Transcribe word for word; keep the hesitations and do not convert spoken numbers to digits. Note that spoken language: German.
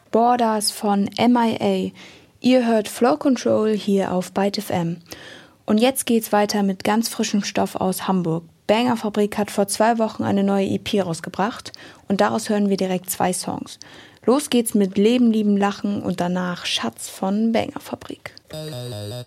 Borders von M I A. Ihr hört Flow Control hier auf Byte F M. Und jetzt geht's weiter mit ganz frischem Stoff aus Hamburg. Banger Fabrik hat vor zwei Wochen eine neue E P rausgebracht und daraus hören wir direkt zwei Songs. Los geht's mit Leben, Lieben, Lachen und danach Schatz von Banger Fabrik. La, la, la.